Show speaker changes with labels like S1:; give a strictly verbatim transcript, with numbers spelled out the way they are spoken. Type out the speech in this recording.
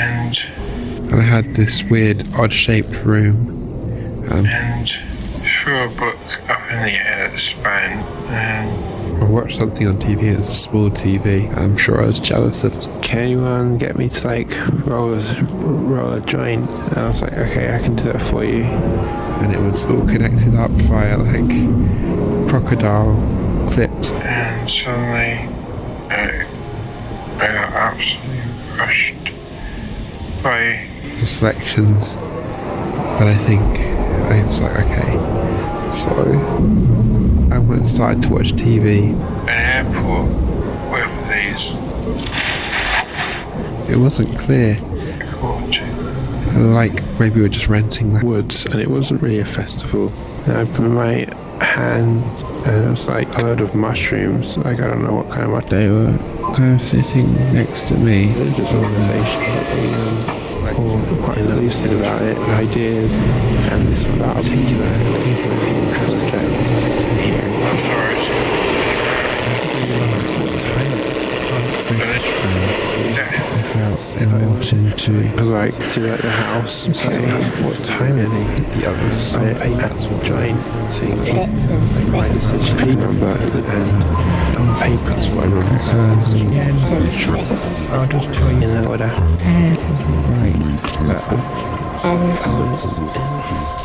S1: And,
S2: and I had this weird, odd-shaped room. Um,
S1: and threw a book up in the air that span. And
S2: I watched something on T V. It was a small T V. I'm sure I was jealous of.
S3: Can anyone get me to like roll a, roll a joint? And I was like, okay, I can do that for you.
S2: And it was all connected up via like crocodile clips.
S1: And suddenly, uh, I got absolutely crushed by
S2: The selections. But I think I was like, okay. So I went and started to watch T V.
S1: an airport with these
S2: It wasn't clear.
S1: gorgeous.
S2: Like maybe we were just renting the
S3: Woods, and it wasn't really a festival. And I put my hand, and it was like a load of mushrooms. Like I don't know what kind of mushroom.
S2: They were kind of sitting next to me.
S3: Religious organisation, but they um, all quite lucid about it, ideas, and this one about particular people who are interested in hearing.
S1: Authority.
S2: It morphed into
S3: Like to like the house, say what time it is.
S2: the other
S3: I
S2: side.
S3: ate that giant thing, like write the sixteen number and on paper. That's what I wrote.
S2: So
S3: I'll just tell you in order.
S2: right.
S3: But, uh, I was